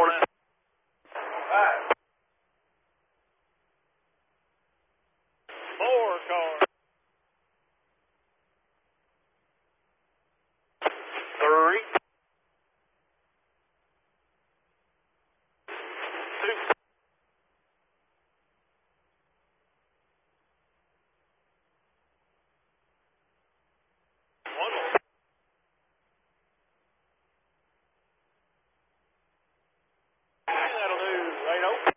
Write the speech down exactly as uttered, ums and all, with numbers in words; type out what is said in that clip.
more now. Five. Four cars. Three. Two. One more. That'll do. Right open.